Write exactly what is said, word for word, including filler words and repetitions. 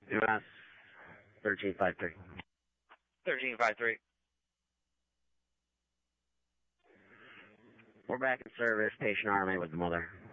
U S thirteen five three. thirteen five three. We're back in service. Patient Army with the mother.